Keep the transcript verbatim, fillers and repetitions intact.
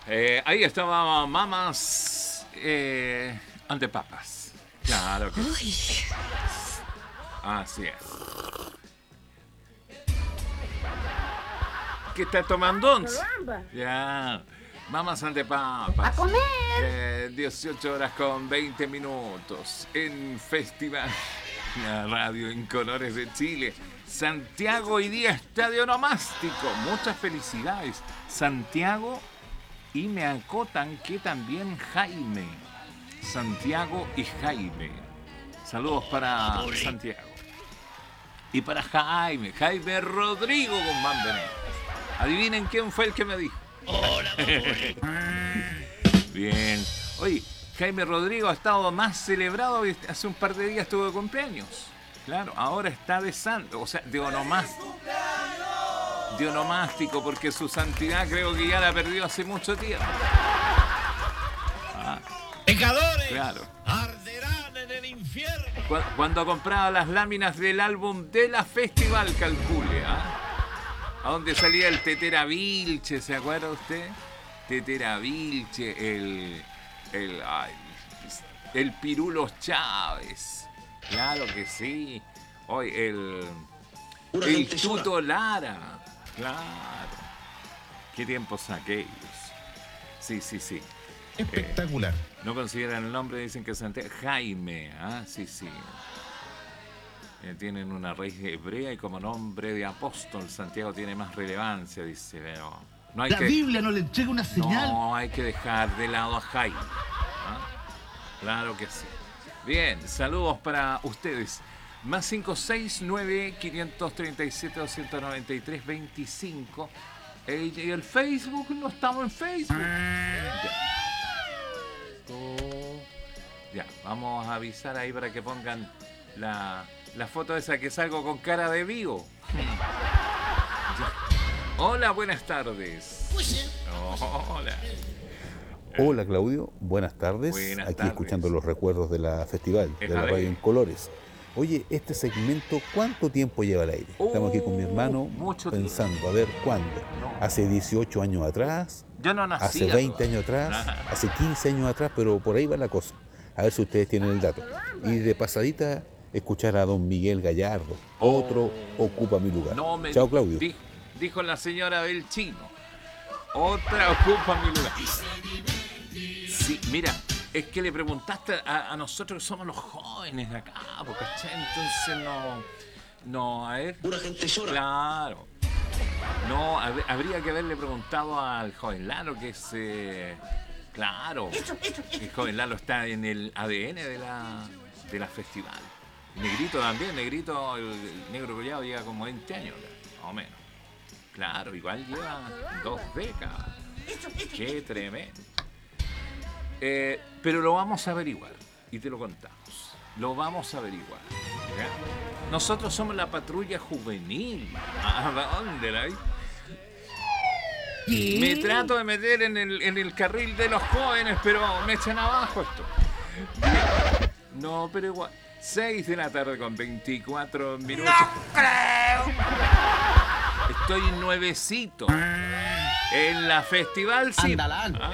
Eh, ahí estaba Mamas eh, ante papas. Claro que sí. Así es. ¿Qué está tomando? once? Ya. Mamas ante papas. ¡A comer! Eh, dieciocho horas con veinte minutos. En Festival. La radio en colores de Chile. Santiago hoy día estadio onomástico. Muchas felicidades. Santiago, y me acotan que también Jaime. Santiago y Jaime. Saludos para Santiago. Y para Jaime. Jaime Rodrigo Guzmán Benet. Adivinen quién fue el que me dijo. Hola, Bien. Oye, Jaime Rodrigo ha estado más celebrado. Hace un par de días estuvo de cumpleaños. Claro, ahora está de santo, o sea, de onomástico. De onomástico, porque su santidad creo que ya la perdió hace mucho tiempo. Ah, pecadores, claro. arderán en el infierno. Cu- Cuando compraba las láminas del álbum de la Festival, calcule, ¿ah? A donde salía el Tetera Vilche, ¿se acuerda usted? Tetera Vilche, el. el. ay, el Pirulos Chávez. Claro que sí. Hoy el. Pura El gente sola. Tuto Lara. Claro. Qué tiempos aquellos. Sí, sí, sí. Espectacular. No consideran el nombre, dicen que es Santiago. Jaime, ah, sí, sí. Eh, tienen una raíz hebrea y como nombre de apóstol, Santiago tiene más relevancia, dice, pero no hay La que, Biblia no le entrega una señal. no hay que dejar de lado a Jaime. ¿Ah? Claro que sí. Bien, saludos para ustedes. Más cinco seis nueve, cinco tres siete, dos nueve tres, veinticinco. Eh, y el Facebook, no estamos en Facebook. Ya. Oh. Ya, vamos a avisar ahí para que pongan la, la foto esa que salgo con cara de vivo. Ya. Hola, buenas tardes. Hola. Hola Claudio, buenas tardes. Buenas Aquí tardes. escuchando los recuerdos de la festival, de la Déjale. radio en colores. Oye, este segmento, ¿cuánto tiempo lleva al aire? Estamos aquí con mi hermano mucho pensando, a ver, ¿cuándo? No. ¿Hace dieciocho años atrás? Yo no nací. ¿Hace veinte años atrás? ¿Hace quince años atrás? Pero por ahí va la cosa. A ver si ustedes tienen el dato. Y de pasadita, escuchar a don Miguel Gallardo. Otro ocupa mi lugar. No me Chao, Claudio. di- dijo la señora del chino. Otra ocupa mi lugar. Sí, mira, es que le preguntaste a, a nosotros que somos los jóvenes de acá, po, ¿cachai? Entonces no. No, a ver. Pura gente sola. Claro. No, hab- habría que haberle preguntado al joven Lalo, que es. eh, claro. El joven Lalo está en el A D N de la, de la festival. Negrito también, Negrito, el, el negro collado lleva como veinte años, ya, más o menos. Claro, igual lleva dos décadas. Qué tremendo. Eh, pero lo vamos a averiguar y te lo contamos. Lo vamos a averiguar. ¿Ya? Nosotros somos la patrulla juvenil. ¿A dónde la hay? Me trato de meter en el, en el carril de los jóvenes, pero me echan abajo esto. Bien. No, pero igual. seis de la tarde con veinticuatro minutos. ¡No creo! Estoy nuevecito. En la festival, sí. Andalán. Ah,